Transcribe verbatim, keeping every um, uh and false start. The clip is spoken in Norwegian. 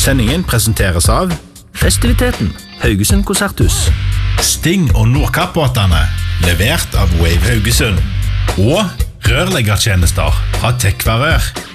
Sendingen presenteres av Festiviteten, Haugesund Konserthus. Sting og Nordkapp-båtene, levert av Wave Haugesund. Og rørleggertjenester fra Tekvarør.